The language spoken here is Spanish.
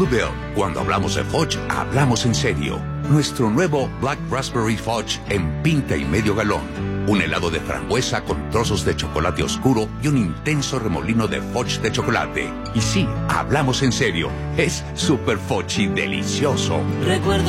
Bell. Cuando hablamos de Fudge, hablamos en serio. Nuestro nuevo Black Raspberry Fudge en pinta y medio galón. Un helado de frambuesa con trozos de chocolate oscuro y un intenso remolino de fudge de chocolate. Y sí, hablamos en serio. Es super fudgy delicioso. Recuerdo